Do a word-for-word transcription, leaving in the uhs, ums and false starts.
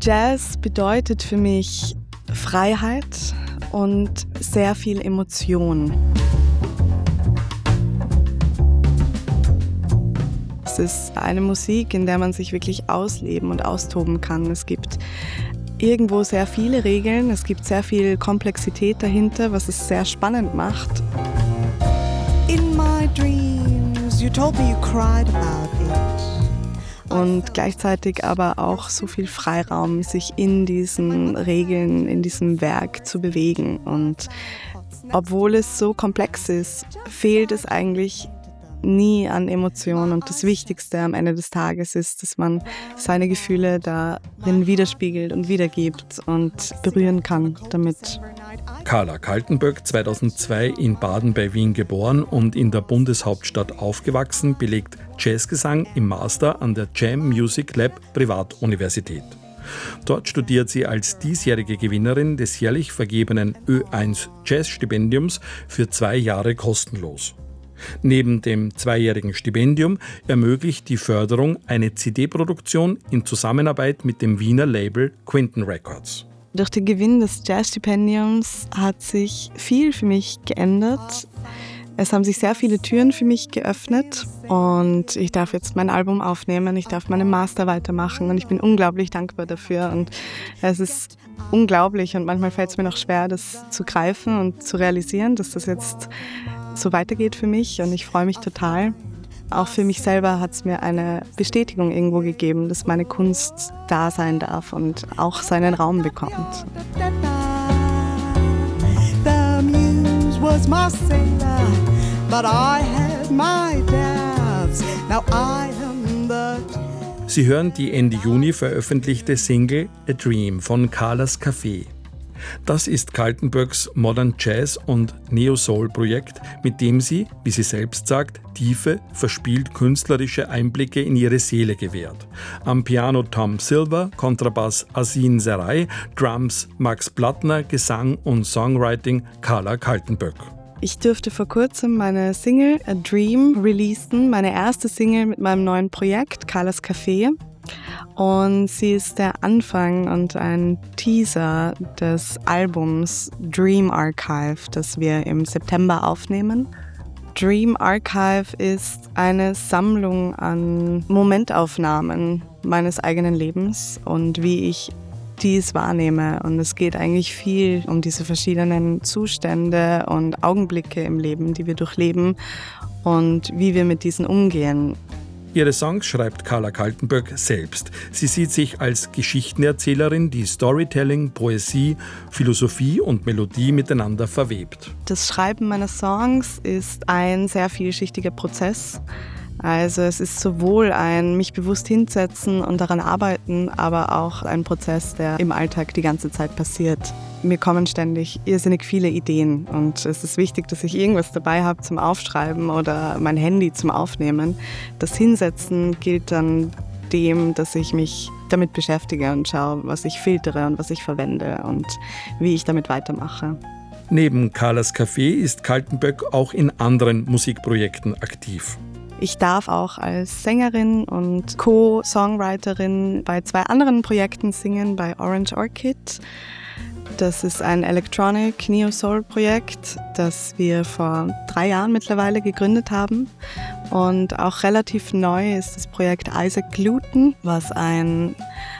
Jazz bedeutet für mich Freiheit und sehr viel Emotion. Es ist eine Musik, in der man sich wirklich ausleben und austoben kann. Es gibt irgendwo sehr viele Regeln, es gibt sehr viel Komplexität dahinter, was es sehr spannend macht. In my dreams, you told me you cried about it. Und gleichzeitig aber auch so viel Freiraum, sich in diesen Regeln, in diesem Werk zu bewegen. Und obwohl es so komplex ist, fehlt es eigentlich nie an Emotionen. Und das Wichtigste am Ende des Tages ist, dass man seine Gefühle darin widerspiegelt und wiedergibt und berühren kann damit. Carla Kaltenböck, zweitausendzwei in Baden bei Wien geboren und in der Bundeshauptstadt aufgewachsen, belegt Jazzgesang im Master an der Jam Music Lab Privatuniversität. Dort studiert sie als diesjährige Gewinnerin des jährlich vergebenen Ö eins Jazzstipendiums für zwei Jahre kostenlos. Neben dem zweijährigen Stipendium ermöglicht die Förderung eine C D-Produktion in Zusammenarbeit mit dem Wiener Label Quinton Records. Durch den Gewinn des Jazzstipendiums hat sich viel für mich geändert. Es haben sich sehr viele Türen für mich geöffnet und ich darf jetzt mein Album aufnehmen, ich darf meinen Master weitermachen und ich bin unglaublich dankbar dafür. Und es ist unglaublich und manchmal fällt es mir noch schwer, das zu greifen und zu realisieren, dass das jetzt so weitergeht für mich und ich freue mich total. Auch für mich selber hat es mir eine Bestätigung irgendwo gegeben, dass meine Kunst da sein darf und auch seinen Raum bekommt. The muse was my sailor, but I had my doubts. Now I am the... Sie hören die Ende Juni veröffentlichte Single A Dream von Carlas Café. Das ist Kaltenböcks Modern Jazz und Neo-Soul-Projekt, mit dem sie, wie sie selbst sagt, tiefe, verspielt künstlerische Einblicke in ihre Seele gewährt. Am Piano Tom Silver, Kontrabass Asin Serai, Drums Max Plattner, Gesang und Songwriting Carla Kaltenböck. Ich durfte vor kurzem meine Single A Dream releasen, meine erste Single mit meinem neuen Projekt Carlas Café. Und sie ist der Anfang und ein Teaser des Albums Dream Archive, das wir im September aufnehmen. Dream Archive ist eine Sammlung an Momentaufnahmen meines eigenen Lebens und wie ich dies wahrnehme. Und es geht eigentlich viel um diese verschiedenen Zustände und Augenblicke im Leben, die wir durchleben und wie wir mit diesen umgehen. Ihre Songs schreibt Carla Kaltenböck selbst. Sie sieht sich als Geschichtenerzählerin, die Storytelling, Poesie, Philosophie und Melodie miteinander verwebt. Das Schreiben meiner Songs ist ein sehr vielschichtiger Prozess. Also es ist sowohl ein mich bewusst hinsetzen und daran arbeiten, aber auch ein Prozess, der im Alltag die ganze Zeit passiert. Mir kommen ständig irrsinnig viele Ideen und es ist wichtig, dass ich irgendwas dabei habe zum Aufschreiben oder mein Handy zum Aufnehmen. Das Hinsetzen gilt dann dem, dass ich mich damit beschäftige und schaue, was ich filtere und was ich verwende und wie ich damit weitermache. Neben Carlas Café ist Kaltenböck auch in anderen Musikprojekten aktiv. Ich darf auch als Sängerin und Co-Songwriterin bei zwei anderen Projekten singen, bei Orange Orchid. Das ist ein Electronic Neo-Soul-Projekt, das wir vor drei Jahren mittlerweile gegründet haben. Und auch relativ neu ist das Projekt Isaac Luton, was ein